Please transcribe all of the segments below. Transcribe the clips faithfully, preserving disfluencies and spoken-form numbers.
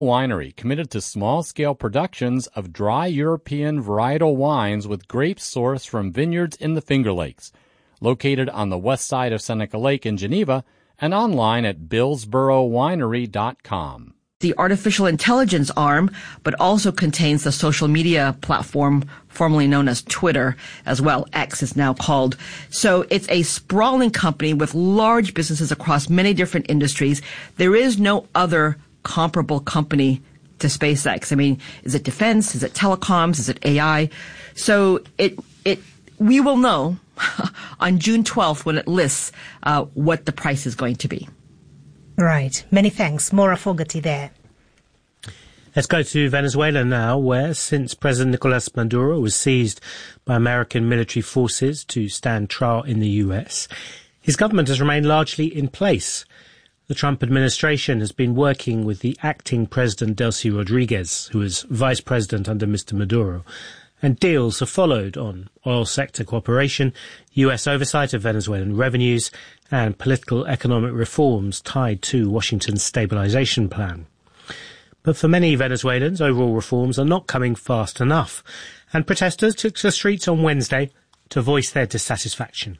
Winery, committed to small-scale productions of dry European varietal wines with grapes sourced from vineyards in the Finger Lakes. Located on the west side of Seneca Lake in Geneva, and online at billsboro winery dot com. The artificial intelligence arm, but also contains the social media platform formerly known as Twitter, as well. X is now called. So it's a sprawling company with large businesses across many different industries. There is no other comparable company to SpaceX. I mean, is it defense? Is it telecoms? Is it A I? So it, it, we will know on June twelfth when it lists uh, what the price is going to be. Right. Many thanks. Maura Fogarty there. Let's go to Venezuela now, where since President Nicolas Maduro was seized by American military forces to stand trial in the U S, his government has remained largely in place. The Trump administration has been working with the acting president Delcy Rodriguez, who was vice president under Mister Maduro, and deals have followed on oil sector cooperation, U S oversight of Venezuelan revenues, and political economic reforms tied to Washington's stabilization plan. But for many Venezuelans, overall reforms are not coming fast enough, and protesters took to the streets on Wednesday to voice their dissatisfaction.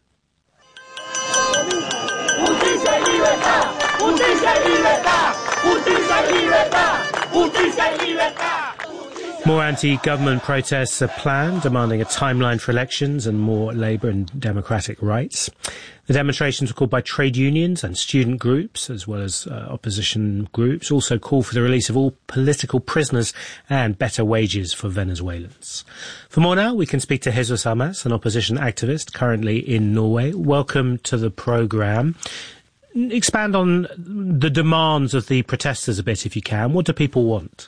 Justicia y libertad, justicia y libertad, justicia y libertad, justicia y libertad. More anti-government protests are planned, demanding a timeline for elections and more labour and democratic rights. The demonstrations were called by trade unions and student groups, as well as uh, opposition groups, also call for the release of all political prisoners and better wages for Venezuelans. For more now, we can speak to Jesus Almas, an opposition activist currently in Norway. Welcome to the programme. Expand on the demands of the protesters a bit, if you can. What do people want?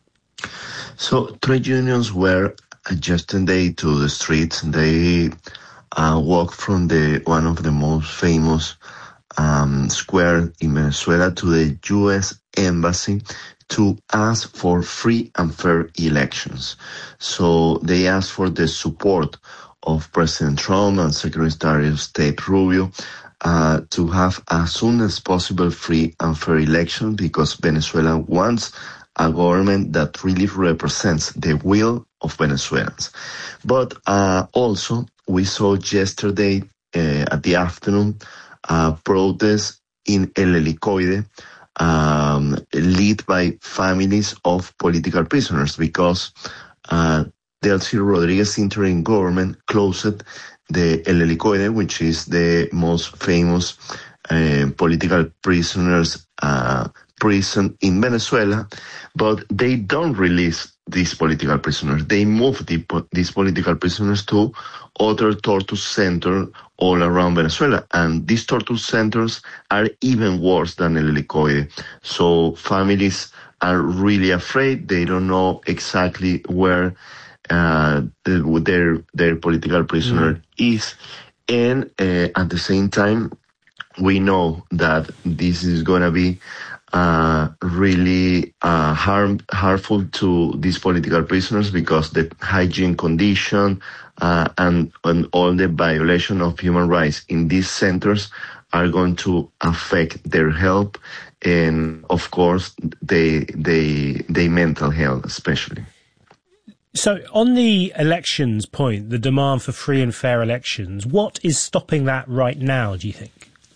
So trade unions were yesterday to the streets. They uh, walked from the one of the most famous um, square in Venezuela to the U S embassy to ask for free and fair elections. So they asked for the support of President Trump and Secretary of State Rubio uh, to have as soon as possible free and fair elections, because Venezuela wants a government that really represents the will of Venezuelans. But uh, also, we saw yesterday uh, at the afternoon uh, protests in El Helicoide, um, led by families of political prisoners, because uh, Delcy Rodriguez interim government closed the El Helicoide, which is the most famous uh, political prisoners uh, prison in Venezuela, but they don't release these political prisoners. They move the, these political prisoners to other torture centers all around Venezuela, and these torture centers are even worse than El Helicoide. So families are really afraid. They don't know exactly where uh, their their political prisoner mm. is, and uh, at the same time, we know that this is going to be Uh, really uh, harm, harmful to these political prisoners, because the hygiene condition uh, and, and all the violation of human rights in these centers are going to affect their health and, of course, they, they, their mental health especially. So on the elections point, the demand for free and fair elections, what is stopping that right now, do you think?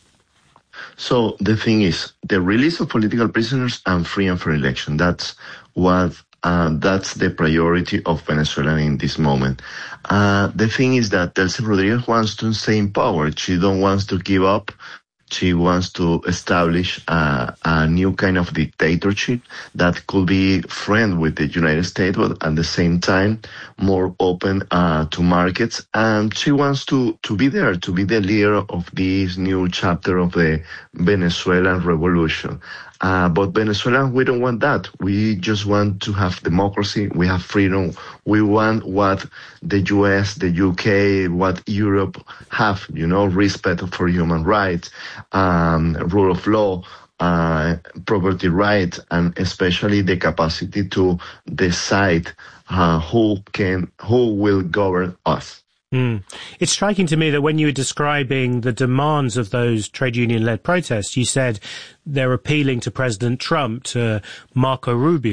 So the thing is, the release of political prisoners and free and fair election, that's what, uh, that's the priority of Venezuela in this moment. Uh, the thing is that Delcy Rodriguez wants to stay in power. She don't want to give up. She wants to establish uh, a new kind of dictatorship that could be friend with the United States, but at the same time more open uh, to markets. And she wants to, to be there, to be the leader of this new chapter of the Venezuelan revolution. Uh, but Venezuela, we don't want that. We just want to have democracy. We have freedom. We want what the U S, the U K, what Europe have, you know, respect for human rights, um, rule of law, uh, property rights, and especially the capacity to decide uh, who can, who will govern us. Mm. It's striking to me that when you were describing the demands of those trade union-led protests, you said they're appealing to President Trump, to Marco Rubio.